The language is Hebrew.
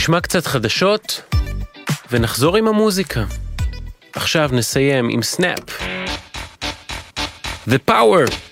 נשמע קצת חדשות ונחזור עם המוזיקה. עכשיו נסיים עם סנאפ. The Power.